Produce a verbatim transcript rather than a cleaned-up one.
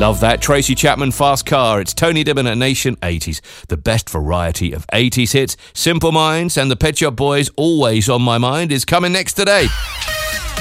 Love that. Tracy Chapman, Fast Car. It's Tony Dibbon at Nation eighties. The best variety of eighties hits. Simple Minds and the Pet Shop Boys, Always on My Mind, is coming next today.